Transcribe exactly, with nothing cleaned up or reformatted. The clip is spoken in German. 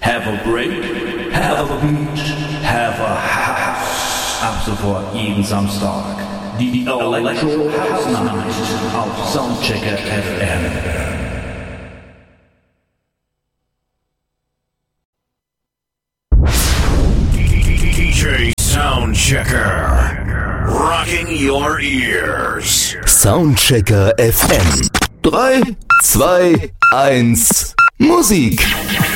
have a break, have a beach, have a house. Ab sofort jeden Samstag die Electro House Night auf Soundchecker F M. D J Soundchecker, rocking your ears. Soundchecker F M. drei, zwei, eins, Musik.